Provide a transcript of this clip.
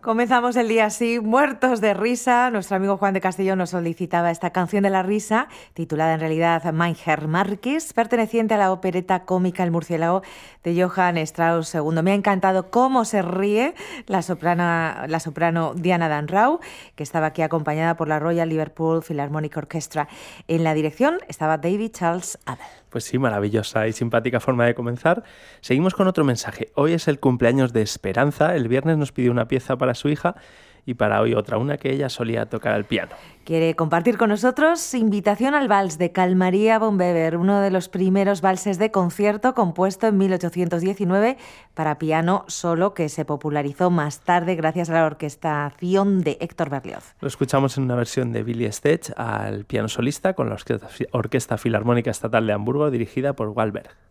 Comenzamos el día así, muertos de risa. Nuestro amigo Juan de Castellón nos solicitaba esta canción de la risa, titulada en realidad Mein Herr Marquis, perteneciente a la opereta cómica El murciélago de Johann Strauss II. Me ha encantado cómo se ríe la soprano Diana Dan Rau, que estaba aquí acompañada por la Royal Liverpool Philharmonic Orchestra. En la dirección estaba David Charles Abel. Pues sí, maravillosa y simpática forma de comenzar. Seguimos con otro mensaje. Hoy es el cumpleaños de Esperanza. El viernes nos pidió una pieza para su hija y para hoy otra, una que ella solía tocar al piano. Quiere compartir con nosotros Invitación al Vals de Carl Maria von Weber, uno de los primeros valses de concierto compuesto en 1819 para piano solo, que se popularizó más tarde gracias a la orquestación de Héctor Berlioz. Lo escuchamos en una versión de Billy Stech al piano solista con la Orquesta Filarmónica Estatal de Hamburgo dirigida por Wahlberg.